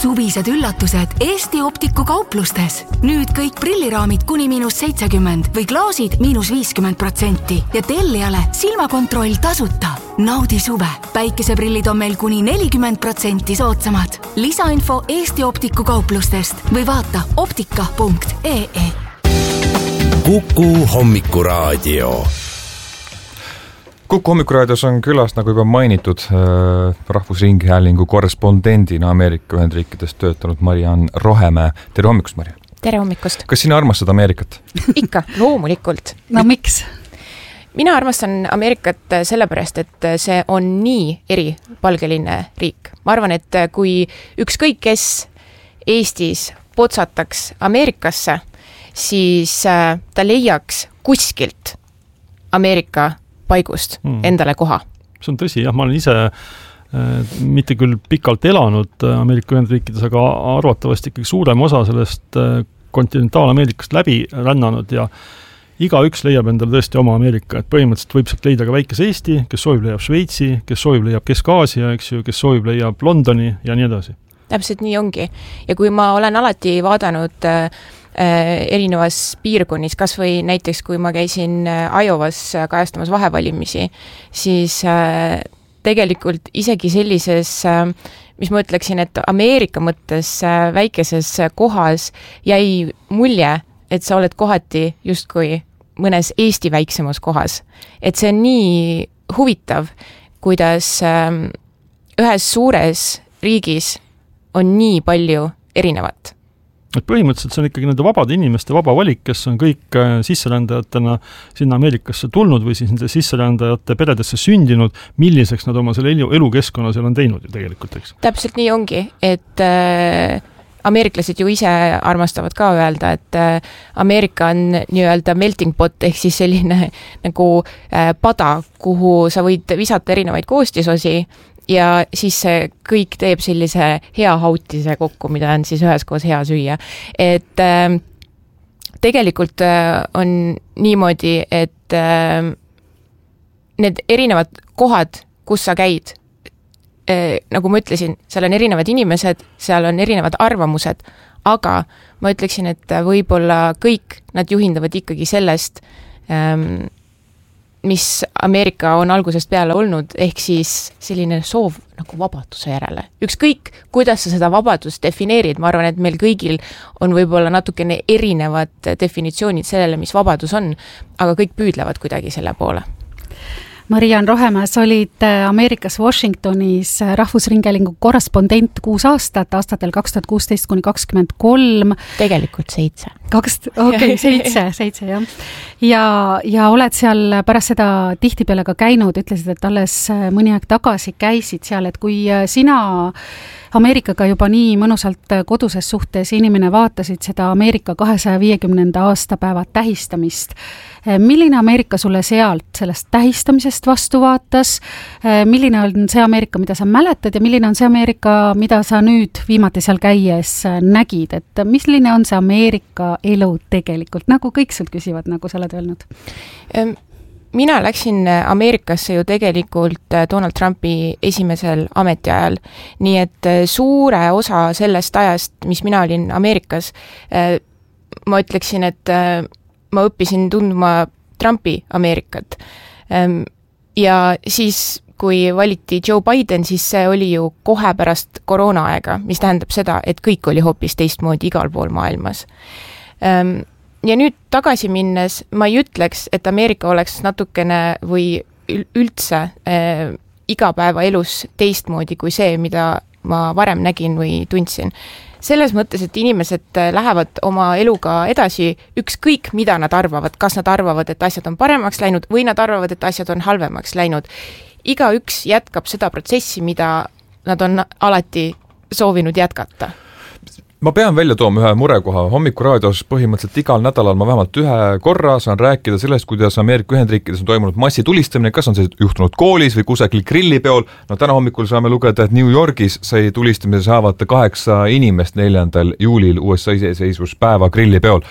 Suvised üllatused Eesti Optiku kauplustes. Nüüd kõik prilliraamid kuni -70% või klaasid -50% ja tellijale silmakontroll tasuta. Naudi suve. Päikeseprillid on meil kuni 40% soodsamad. Lisainfo Eesti Optiku kauplustest või vaata optika.ee. Kuku hommikuraadio. Kuku hommikuraadios on külas, nagu juba mainitud, Rahvusringhäälingu korrespondendina Ameerika Ühendriikidest töötanud Mariann Rohemäe. Tere hommikust, Mariann! Tere hommikust! Kas sina armastad Ameerikat? Ikka, loomulikult. No miks? Mina armastan Ameerikat sellepärast, et see on nii eripalgeline riik. Ma arvan, et kui ükskõik kes Eestis potsataks Ameerikasse, siis ta leiaks kuskilt Ameerika paigust endale koha. See on tõsi, jah, ma olen ise mitte küll pikalt elanud Ameerika Ühendriikides, aga arvatavasti ikkagi suurem osa sellest kontinentaal-Ameerikast läbi rännanud ja igaüks leiab endale tõesti oma Ameerika, et põhimõtteliselt võib sealt leida ka väikese Eesti, kes soovib leiab Šveitsi, kes soovib leiab Kesk-Aasia, eks ju, kes soovib leiab Londoni ja nii edasi. Täpselt nii ongi. Ja kui ma olen alati vaadanud erinevas piirkonnis, kas või näiteks kui ma käisin Iowas kajastamas vahevalimisi, siis tegelikult isegi sellises, mis ma ütleksin, et Ameerika mõttes väikeses kohas jäi mulje, et sa oled kohati justkui mõnes Eesti väiksemas kohas. Et see on nii huvitav, kuidas ühes suures riigis on nii palju erinevat. Et põhimõtteliselt see on ikkagi nende vabade inimeste vaba valik, kes on kõik sisserändajatena sinna Ameerikasse tulnud või siis nende sisserändajate peredesse sündinud, milliseks nad oma selle elukeskkonna seal on teinud ju tegelikult, eks? Täpselt nii ongi, et ameeriklased ju ise armastavad ka öelda, et Ameerika on nii-öelda melting pot ehk siis selline nagu pada, kuhu sa võid visata erinevaid koostisosi ja siis see kõik teeb sellise hea hautise kokku, mida on siis üheskoos hea süüa. Et tegelikult on niimoodi, et need erinevad kohad, kus sa käid, nagu ma ütlesin, seal on erinevad inimesed, seal on erinevad arvamused, aga ma ütleksin, et võib-olla kõik nad juhinduvad ikkagi sellest, mis Ameerika on algusest peale olnud, ehk siis selline soov nagu vabaduse järele. Ükskõik, kuidas sa seda vabadust defineerid, ma arvan, et meil kõigil on võib-olla natukene erinevad definitsioonid sellele, mis vabadus on, aga kõik püüdlevad kuidagi selle poole. Mariann Rohemäe, sa olid Ameerikas Washingtonis Rahvusringhäälingu korrespondent 6 aastat, aastatel 2016–2023. Tegelikult 7. Okei, 7, jah. Ja oled seal pärast seda tihtipeale ka käinud, ütlesid, et alles mõni aeg tagasi käisid seal, et kui sina Ameerikaga juba nii mõnusalt koduses suhtes inimene vaatasid seda Ameerika 250. aastapäeva tähistamist. Milline Ameerika sulle sealt sellest tähistamisest vastu vaatas? Milline on see Ameerika, mida sa mäletad ja milline on see Ameerika, mida sa nüüd viimati seal käies nägid? Et milline on see Ameerika elu tegelikult? Nagu kõik sult küsivad, nagu sa oled öelnud. Mina läksin Ameerikasse ju tegelikult Donald Trumpi esimesel ametiajal, nii et suure osa sellest ajast, mis mina olin Ameerikas, ma ütleksin, et ma õppisin tundma Trumpi Ameerikat. Ja siis, kui valiti Joe Biden, siis see oli ju kohe pärast koroonaaega, mis tähendab seda, et kõik oli hoopis teistmoodi igal pool maailmas. Ja nüüd tagasi minnes ma ei ütleks, et Ameerika oleks natukene või üldse igapäeva elus teistmoodi kui see, mida ma varem nägin või tundsin. Selles mõttes, et inimesed lähevad oma eluga edasi, ükskõik mida nad arvavad, kas nad arvavad, et asjad on paremaks läinud või nad arvavad, et asjad on halvemaks läinud. Igaüks jätkab seda protsessi, mida nad on alati soovinud jätkata. Ma pean välja tooma ühe murekoha. Hommikuraadios põhimõtteliselt igal nädalal ma vähemalt ühe korra saan rääkida sellest, kuidas Ameerika Ühendriikides on toimunud massitulistamine, kas on see juhtunud koolis või kusagil grillipeol. No täna hommikul saame lugeda, et New Yorgis sai tulistamise saavata 8 inimest 4. juulil USA iseseisvuspäeva grillipeol.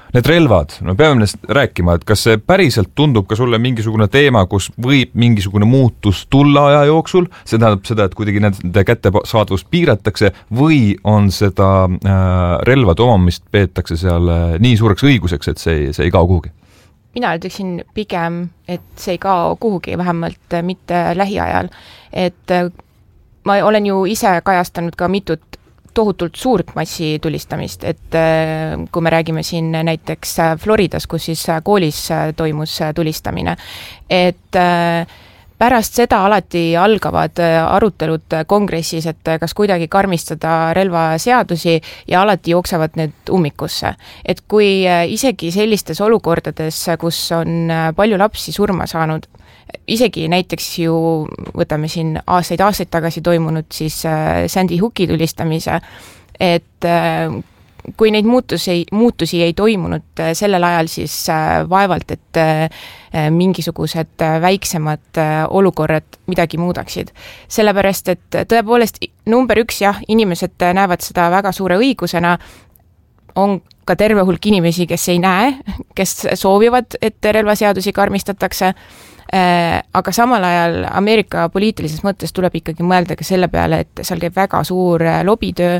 Need relvad, no peame neist rääkima, et kas see päriselt tundub ka sulle mingisugune teema, kus võib mingisugune muutus tulla aja jooksul, see tähendab seda, et kuidagi nende kättesaadvust piiratakse või on seda relvade omamist peetakse seal nii suureks õiguseks, et see ei kao kuhugi? Mina ütleksin pigem, et see ei kao kuhugi, vähemalt mitte lähiajal. Et ma olen ju ise kajastanud ka mitut tohutult suurt massitulistamist, et kui me räägime siin näiteks Floridas, kus siis koolis toimus tulistamine, et pärast seda alati algavad arutelud kongressis, et kas kuidagi karmistada relvaseadusi ja alati jooksevad need ummikusse. Et kui isegi sellistes olukordades, kus on palju lapsi surma saanud, isegi näiteks ju võtame siin aastaid tagasi toimunud siis Sandy Hooki tulistamise, et kui neid muutusi ei toimunud sellel ajal, siis vaevalt, et mingisugused väiksemad olukorrad midagi muudaksid. Sellepärast, et tõepoolest number 1, jah, inimesed näevad seda väga suure õigusena, on ka terve hulk inimesi, kes ei näe, kes soovivad, et relvaseadusi karmistatakse, aga samal ajal Ameerika poliitilises mõttes tuleb ikkagi mõelda ka selle peale, et seal käib väga suur lobitöö,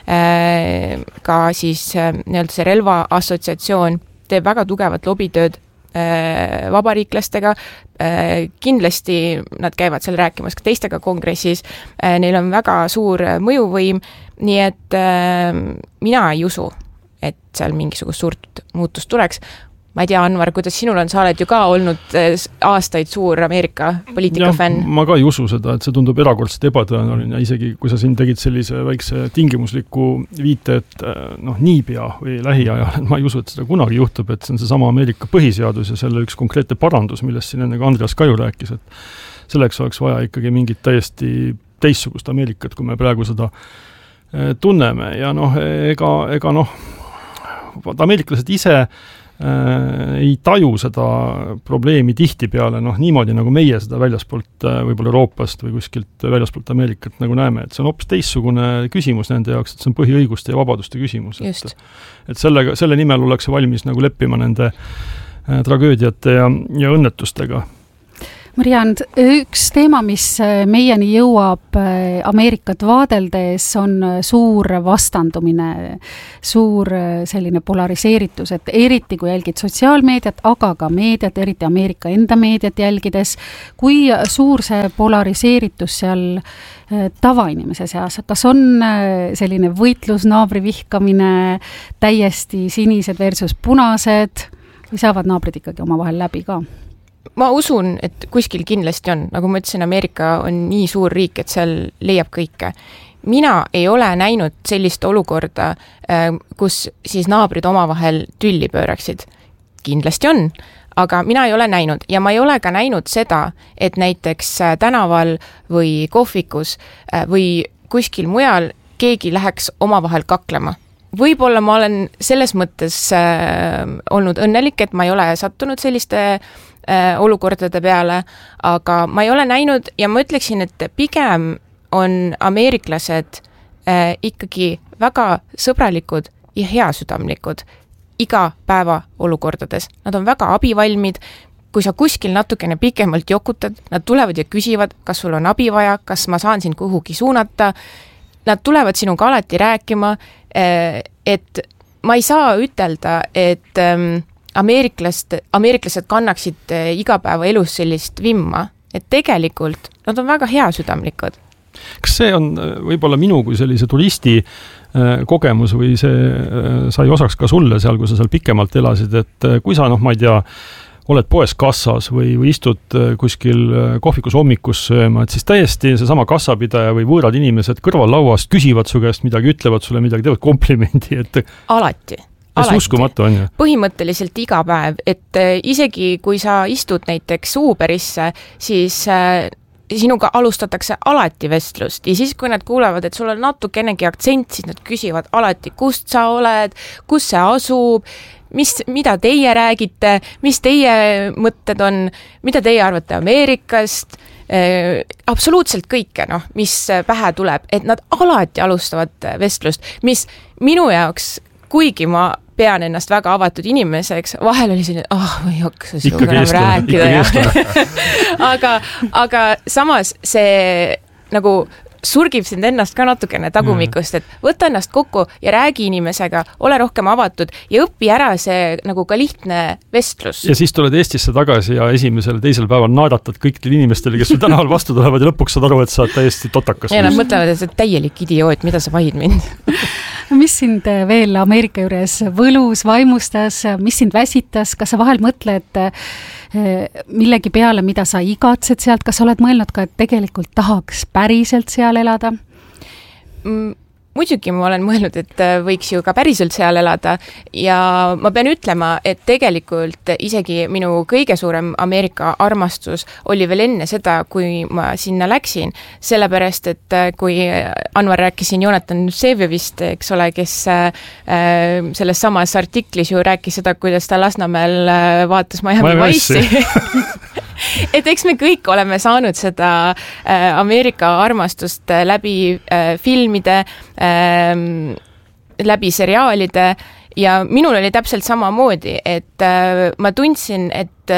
ka siis nii-öelda see relvaassotsiatsioon teeb väga tugevat lobitööd vabariiklastega, kindlasti nad käivad seal rääkimas ka teistega kongressis, neil on väga suur mõjuvõim, nii et mina ei usu, et seal mingisugust suurt muutust tuleks. Ma ei tea, Anvar, kuidas sinul on, sa oled ju ka olnud aastaid suur Ameerika poliitikafänn. Ma ka ei usu seda, et see tundub erakordselt ebatõenäoline, isegi kui sa siin tegid sellise väikse tingimusliku viite, et niipea või lähiajal, ma ei usu, et seda kunagi juhtub, et see on seesama Ameerika põhiseadus ja selle üks konkreetne parandus, millest siin enne ka Andreas Kaju rääkis, et selleks oleks vaja ikkagi mingit täiesti teistsugust Ameerikat, kui me praegu seda tunneme ja ega ameeriklased ise ei taju seda probleemi tihtipeale niimoodi, nagu meie seda väljaspoolt võib-olla Euroopast või kuskilt väljaspoolt Ameerikat nagu näeme, et see on hoopis teistsugune küsimus nende jaoks, et see on põhiõiguste ja vabaduste küsimus. Et selle nimel ollakse valmis nagu leppima nende tragöödiate ja õnnetustega. Mariann, üks teema, mis meieni jõuab Ameerikat vaadeldes, on suur vastandumine, suur selline polariseeritus, et eriti kui jälgid sotsiaalmeediat, aga ka meediat, eriti Ameerika enda meediat jälgides, kui suur see polariseeritus seal tavainimese seas, kas on selline võitlus, naabri vihkamine, täiesti sinised versus punased või saavad naabrid ikkagi omavahel läbi ka? Ma usun, et kuskil kindlasti on, nagu ma ütlesin, Ameerika on nii suur riik, et seal leiab kõike. Mina ei ole näinud sellist olukorda, kus siis naabrid omavahel tülli pööraksid. Kindlasti on, aga mina ei ole näinud ja ma ei ole ka näinud seda, et näiteks tänaval või kohvikus või kuskil mujal keegi läheks omavahel kaklema. Võib-olla ma olen selles mõttes olnud õnnelik, et ma ei ole sattunud selliste olukordade peale, aga ma ei ole näinud ja ma ütleksin, et pigem on ameeriklased ikkagi väga sõbralikud ja heasüdamlikud iga päeva olukordades. Nad on väga abivalmid, kui sa kuskil natukene pikemalt jokutad, nad tulevad ja küsivad, kas sul on abi vaja, kas ma saan sind kuhugi suunata, nad tulevad sinuga alati rääkima, et ma ei saa ütelda, et ameeriklased kannaksid igapäeva elus sellist vimma, et tegelikult nad on väga heasüdamlikud. Kas see on võib-olla minu kui sellise turisti kogemus või see sai osaks ka sulle seal, kui sa seal pikemalt elasid, et kui sa, ma ei tea, oled poes kassas või istud kuskil kohvikus hommikus sööma, et siis täiesti seesama kassapidaja või võõrad inimesed kõrvallauast küsivad su käest midagi, ütlevad sulle midagi, teevad komplimendi, et alati. Uskumatu on ju. Põhimõtteliselt iga päev, et isegi kui sa istud näiteks Uberisse, siis sinuga alustatakse alati vestlust ja siis, kui nad kuulevad, et sul on natukenegi aktsent, siis nad küsivad alati, kust sa oled, kus see asub, mida teie räägite, mis teie mõtted on, mida teie arvate Ameerikast, absoluutselt kõike, mis pähe tuleb, et nad alati alustavad vestlust, mis minu jaoks, kuigi ma pean ennast väga avatud inimeseks, vahel oli selline, ma ei hakka sinuga enam rääkida. aga samas see nagu surgib sind ennast ka natukene tagumikust, et võta ennast kokku ja räägi inimesega, ole rohkem avatud ja õpi ära see nagu ka lihtne vestlus. Ja siis tuled Eestisse tagasi ja esimesel, teisel päeval naeratad kõikidele inimestele, kes sul tänaval vastu tulevad ja lõpuks saad aru, et sa oled täiesti totakas. Ja nad mõtlevad, et see täielik idioot, mida sa vahid mind. Mis sind veel Ameerika juures võlus, vaimustas, mis sind väsitas, kas sa vahel mõtled millegi peale, mida sa igatsed sealt, kas sa oled mõelnud ka, et tegelikult tahaks päriselt seal elada? Muidugi ma olen mõelnud, et võiks ju ka päriselt seal elada ja ma pean ütlema, et tegelikult isegi minu kõige suurem Ameerika armastus oli veel enne seda, kui ma sinna läksin, sellepärast, et kui Anvar rääkis siin Jonathan Vsevjevist, eks ole, kes selles samas artiklis ju rääkis seda, kuidas ta Lasnamäel vaatas Miami Vice'i. Et eks me kõik oleme saanud seda Ameerika armastust läbi filmide, läbi seriaalide ja minul oli täpselt samamoodi, et ma tundsin, et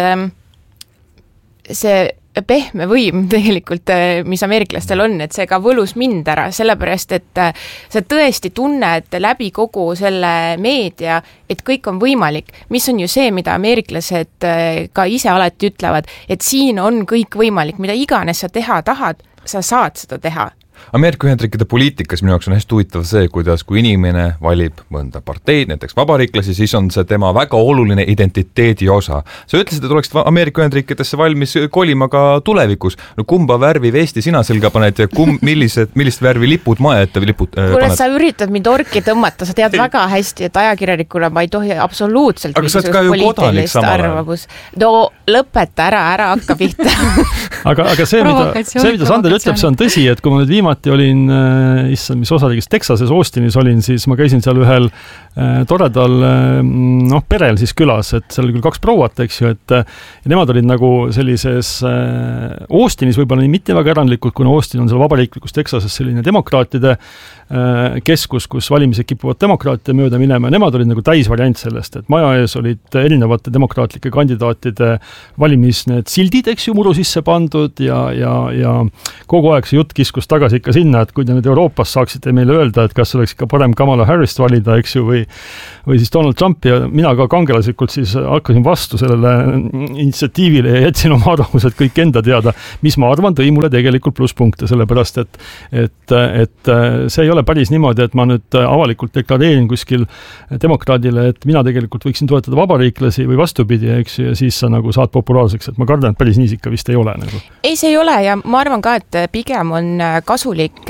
see pehme võim tegelikult, mis ameeriklastel on, et see ka võlus mind ära, sellepärast, et sa tõesti tunned läbi kogu selle meedia, et kõik on võimalik, mis on ju see, mida ameeriklased ka ise alati ütlevad, et siin on kõik võimalik, mida iganes sa teha tahad, sa saad seda teha. Ameerika Ühendriikide poliitikas minu jaoks on hästi huvitav see, kuidas kui inimene valib mõnda parteid, näiteks vabariiklasi, siis on see tema väga oluline identiteedi osa. Sa ütlesid, et oleksid Ameerika Ühendriikidesse valmis kolima ka tulevikus. No kumba värvi vesti sina selga paned ja millist värvi lipud maja ette lipud paned? Sa üritad mind orki tõmmata, sa tead väga hästi, et ajakirjanikuna ma ei tohi absoluutselt poliitilist arvamus. No lõpeta ära hakka pihta. aga see, mida Sander ütleb, see on tõsi, et kui ma nüüd viimati olin, mis osariigis Texases, Austinis olin, siis ma käisin seal ühel toredal perel siis külas, et seal oli küll 2 prouat, eks ju, et nemad olid nagu sellises Austinis võib-olla mitte väga erandlikud, kuna Austin on seal vabariiklikus Texases selline demokraatide keskus, kus valimised kipuvad demokraatide mööda minema, nemad olid nagu täisvariant sellest, et maja ees olid erinevate demokraatlike kandidaatide valimis need sildid, eks ju, muru sisse pandud ja kogu aeg see jutt kiskus tagasi ikka sinna, et kui te nüüd Euroopas saaksite meile öelda, et kas oleks ikka parem Kamala Harrist valida, eks ju, või siis Donald Trump ja mina ka kangelaslikult siis hakkasin vastu sellele initsiatiivile ja jätsin oma arvamused kõik enda teada, mis ma arvan, tõi mulle tegelikult plusspunkte, sellepärast, et see ei ole päris niimoodi, et ma nüüd avalikult deklareerin kuskil demokraadile, et mina tegelikult võiksin toetada vabariiklasi või vastupidi, eks ju, ja siis sa nagu saad populaarseks, et ma kardan, et päris nii ikka vist ei ole. Nagu. Ei, see ei ole ja ma arvan ka, et pigem on kasulik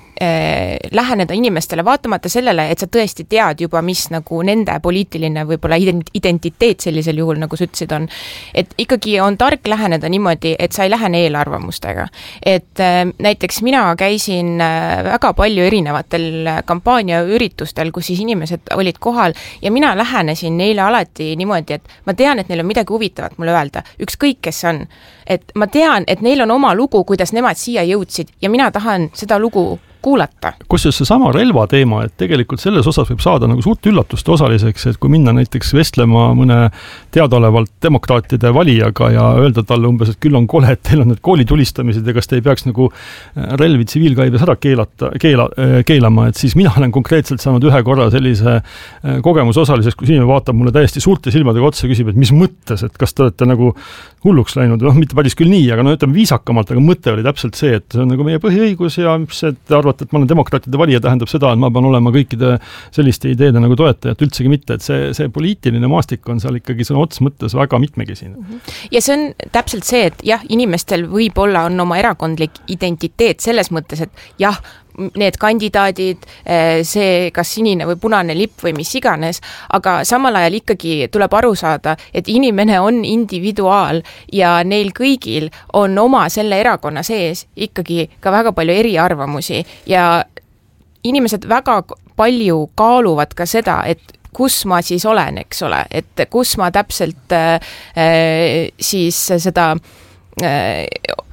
läheneda inimestele, vaatamata sellele, et sa tõesti tead juba, mis nagu nende poliitiline võib-olla identiteet sellisel juhul, nagu sa ütlesid, on. Et ikkagi on tark läheneda niimoodi, et sa ei lähene eelarvamustega. Et näiteks mina käisin väga palju erinevatel kampaaniaüritustel, kus siis inimesed olid kohal ja mina lähenesin neile alati niimoodi, et ma tean, et neil on midagi huvitavat mulle öelda, ükskõik kes on. Et ma tean, et neil on oma lugu, kuidas nemad siia jõudsid ja mina tahan seda lugu kuulata. Kusjuures see sama relva teema, et tegelikult selles osas võib saada nagu suurt üllatuste osaliseks, et kui minna näiteks vestlema mõne teadaolevalt demokraatide valijaga ja öelda talle umbes, et küll on kole, et teil on need koolitulistamised ja kas te ei peaks nagu relvi tsiviilkaibes ära keelama, et siis mina olen konkreetselt saanud ühe korra sellise kogemuse osaliseks, kus inimene vaatab mulle täiesti suurte silmadega otsa ja küsib, et mis mõttes, et kas te olete nagu hulluks läinud, mitte päris küll nii, aga ütleme viisakamalt, aga mõte oli täpselt see, et see on nagu meie põhiõigus ja mis te arvate, et ma olen demokraatide valija, tähendab seda, et ma pean olema kõikide selliste ideede nagu toetajat, üldsegi mitte, et see poliitiline maastik on seal ikkagi sõna otseses mõttes väga mitmekesine. Ja see on täpselt see, et jah, inimestel võib-olla on oma erakondlik identiteet selles mõttes, et jah, need kandidaadid, see kas sinine või punane lipp või mis iganes, aga samal ajal ikkagi tuleb aru saada, et inimene on individuaal ja neil kõigil on oma selle erakonna sees ikkagi ka väga palju eriarvamusi ja inimesed väga palju kaaluvad ka seda, et kus ma siis olen, eks ole, et kus ma täpselt siis seda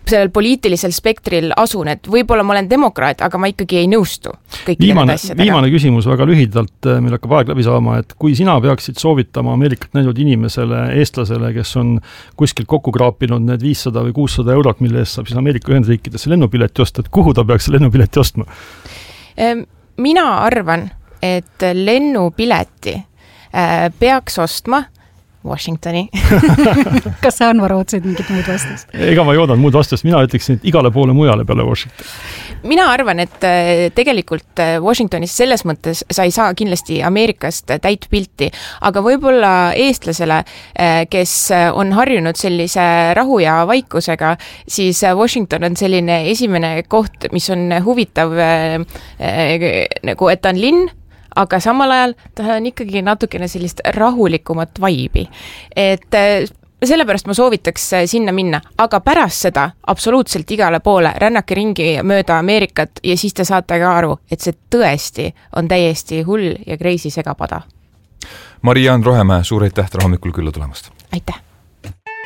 sellel poliitilisel spektril asun, et võib-olla ma olen demokraat, aga ma ikkagi ei nõustu kõikide nende asjadega. Viimane küsimus väga lühidalt, meil hakkab aeg läbi saama, et kui sina peaksid soovitama Ameerikat näinud inimesele, eestlasele, kes on kuskilt kokku kraapinud need 500 või 600 eurot, mille eest saab siis Ameerika Ühendriikidesse lennupileti osta, et kuhu ta peaks lennupileti ostma? Mina arvan, et lennupileti peaks ostma Washingtoni. Kas sa, Anvar, otsid mingit muud vastust? Ega ma ei oodanud muud vastust, mina ütleksin, et igale poole mujale peale Washington. Mina arvan, et tegelikult Washingtonis selles mõttes sa ei saa kindlasti Ameerikast täit pilti, aga võib-olla eestlasele, kes on harjunud sellise rahu ja vaikusega, siis Washington on selline esimene koht, mis on huvitav, nagu et ta on linn, aga samal ajal ta on ikkagi natukene sellist rahulikumat vaibi. Et sellepärast ma soovitaks sinna minna, aga pärast seda absoluutselt igale poole rännake ringi mööda Ameerikat ja siis te saate ka aru, et see tõesti on täiesti hull ja crazy segapada. Mari-Jaan Rohemäe, suur aitäh täna hommikul külla tulemast! Aitäh!